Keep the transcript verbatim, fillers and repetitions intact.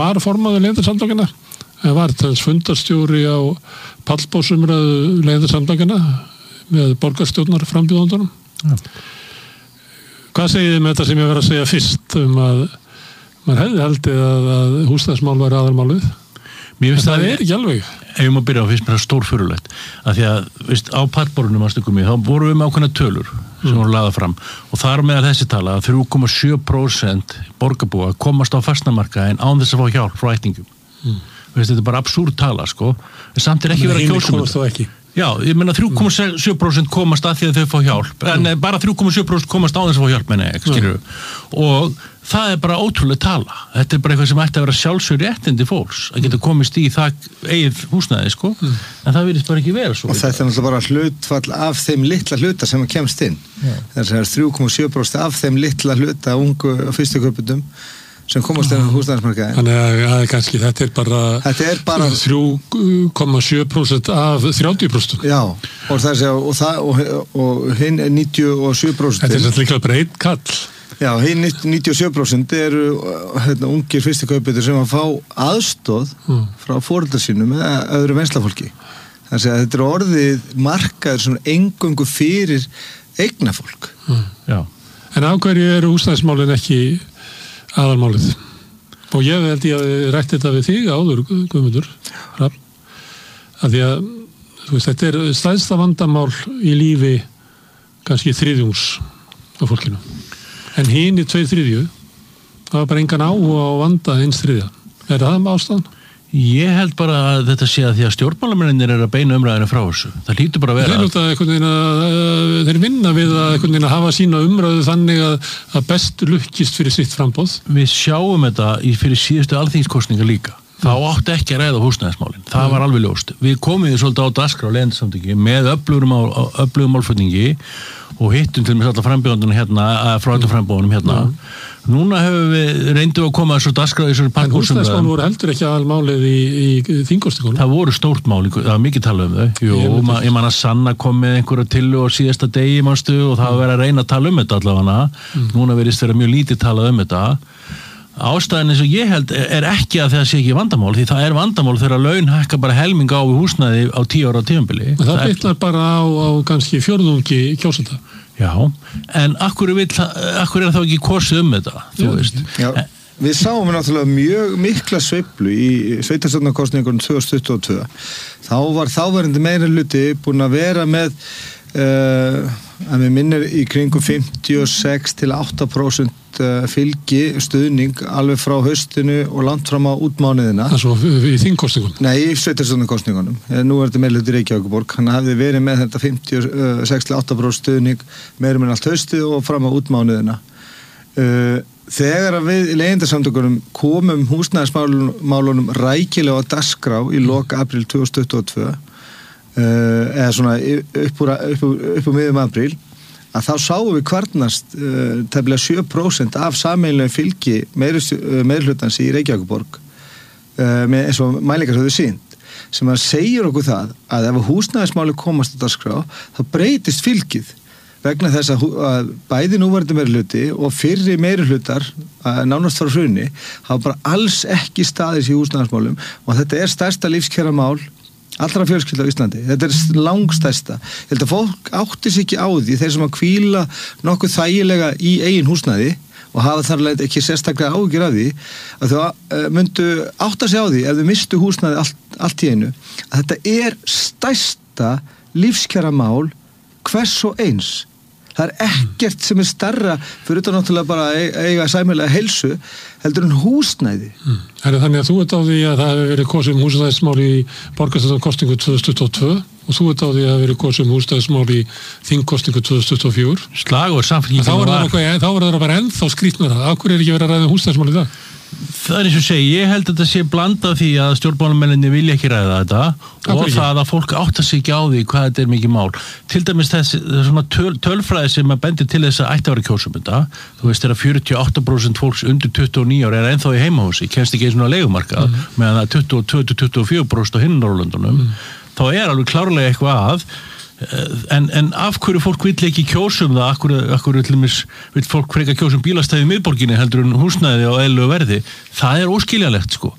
var formaður Leigjendasamtakanna, en var þess fundarstjóri á pallborðsumræðu Leigjendasamtakanna með borgarstjórnar frambjóðandunum. Ja. Hvað segið þið með þetta sem ég verið að segja fyrst um að maður hefði haldið að, að húsnæðismál væri aðalmálið? Mér finnst það er ekki alveg. Ef ég má byrja á fyrst mér það stórfurulegt að því að, veist, á pallborðunum að stökum mig, þá vorum við með ákveðna tölur sem voru lagðar fram og þar meðal þessi tala að þrjú komma sjö prósent borgarbúa komast á fastnamarkaðinn án þess að fá hjálp frá ættingum. Mm. Veist, þetta er bara absúrd tala, sko. En samt er ekki verið að kjósa um þetta. Já, ég meina þrjú komma sjö prósent komast að því að þau fá hjálp, en mm. bara þrjú komma sjö prósent komast á þess að fá hjálp, menn ég, skilur mm. og það er bara ótrúlega tala. Þetta er bara eitthvað sem ætti að vera sjálfsögur réttindi fólks, að geta komist í það eigið húsnæði, sko, mm. en það virðist bara ekki vera svo. Og þetta er náttúrulega bara hlutfall af þeim litla hluta sem að kemst inn. Yeah. Þess að þrjú komma sjö prósent af þeim litla hluta ungu fyrstu kaupendum sem komast inn á húsnæðismarkaðinn. Þannig að, að kannski þetta er bara, þetta er bara þrjú komma sjö prósent af þrjátíu prósent. Já, og það sé og það og, og hinn er níutíu og sjö prósent. Þetta er þetta líka bara einn kall. Já, hinn níutíu og sjö prósent eru hérna ungir fyrstu kaupendur sem að fá aðstoð mm. frá foreldrar sínum eða öðru venslafólki. Þannig að þetta er orðið markaður svona eingöngu fyrir eignafólk. Mm. Já. En af hverju eru húsnæðismálin ekki aðalmálið? Og ég held ég að rætti þetta við þig áður, Guðmundur, Hrafn, að því að þú veist, þetta er stærsta vandamál í lífi kannski þriðjungs á fólkinu. En hinn í tveir þriðju, það var bara engan áhuga á vanda eins þriðja. Er það ástæðan? Ég held bara að þetta sé að því að stjórnmálamennir er að beina umræðinu frá þessu. Það hlýtur bara að vera. Þeir, að, að, þeir vinna við að, að hafa sína umræðu þannig að, að best lukkist fyrir sitt framboð. Við sjáum þetta í fyrir síðustu alþingiskosningar líka. Þá átti ekki að ræða húsnæðismálin. Það mm. var alveg ljóst. Við komum við svolítið á dagskrá Leigjendasamtökin með öflugum málflutningi og hittum til með alltaf frambjóðunum hérna, frá alltaf frambjóðunum hérna. Mm. Núna hefur við reyndið að koma þessu dagskrá í þessu parkhúsum. En húsnæðismál voru heldur ekki aðalmálið í, í þingkosningunum. Það voru stórt mál, það var mikið talað um þau. Jú, ég, ma, ég man að Sanna kom með einhverja tillu á síðasta degi, manstu, og það var verið að reyna að tala um þetta allavega. Mm. Núna verðist vera mjög lítið talað um þetta. Ástæðan eins og ég held er ekki að það sé ekki vandamál, því það er vandamál þegar laun hækka bara helming á við húsnæði á tíu ára tímabili. Það, það bitnar bara á, á kannski fjórðungi kjósenda. Já, en akkur, vill, akkur er það ekki kosið um þetta, þú Já. veist. Já, við sáum við náttúrulega mjög mikla sveiflu í sveitarstjórnarkosningunum tvö þúsund tuttugu og tvö. Þá var þáverandi meiri hluti búin að vera með uh, að við minnir í kringum fimmtíu og sex til átta prósent fylgi stuðning alveg frá haustinu og langt fram á útmánuðina. Það svo í þingkosningunum? Nei, í sveitarstjórnarkosningunum. Nú er þetta meirihluti Reykjavíkurborg. Hann hafði verið með þetta fimmtíu og sex til átta prósent stuðning meira með allt haustið og fram á útmánuðina. Þegar við í Leigjendasamtökunum komum húsnæðismálunum rækilega á dagskrá í lok apríl tvö þúsund tuttugu og tvö eða svona upp úr, upp úr, upp úr miðjum apríl, að þá sáum við kvarnast uh, tæplega sjö prósent af sameiginlegu fylgi meirihlutans í Reykjavíkurborg uh, með eins og mælingar höfðu sýnt, sem að segir okkur það að ef húsnæðismáli komast á dagskrá, þá breytist fylgið vegna þess að, að bæði núverandi meirihluti og fyrri meirihlutar uh, nánast frá hruni hafa bara alls ekki staðis í húsnæðismálum og þetta er stærsta lífskjaramál allra fjölskylda á Íslandi. Þetta er langstærsta. Ég held að fólk átti sig ekki á því, þeir sem að hvíla nokkuð þægilega í eigin húsnæði og hafa þar leið ekki sérstaklega áhyggjur af því, að þau uh, myndu átta sig á því ef þau mistu húsnæði allt, allt í einu, að þetta er stærsta lífskjaramál hvers og eins. Það er ekkert sem er stærra fyrir utan náttúrulega bara að eiga sæmilega heilsu heldur en húsnæði. Mm. Er það þannig að þú ert á því að það hefur verið kosið um húsnæðismál í borgarstjórnarkosningu tvö þúsund tuttugu og tvö og þú ert á því að það hefur verið kosið um húsnæðismál í þingkosningu tvö þúsund tuttugu og fjögur. Slagur samfélgingin var. Þá var það bara ennþá skrýtnar það. Af hverju er ekki verið að ræða um húsnæðismál í dag? Það er eins og segi, ég held að þetta sé blanda því að stjórnmálamenninni vilja ekki ræða þetta og ekki. Það að fólk átta sig ekki á því hvað þetta er mikið mál. Til dæmis þessi svona töl, tölfræði sem að bendir til þess að ætti að vera kjósum þetta. Þú veist þegar fjörutíu og átta prósent fólks undir tuttugu og níu ára er ennþá í heimahúsi, kemst ekki eins og leigumarkað, mm. meðan það tuttugu og tvö til tuttugu og fjögur prósent á hinum Norðurlöndunum. Mm. Þá er alveg klárlega eitthvað að En, en af hverju fólk vill ekki kjósum það, af hverju, af hverju til dæmis vill fólk freka kjósum bílastæði í miðborginni heldur en húsnæði á eðlilegu verði, það er óskiljanlegt sko.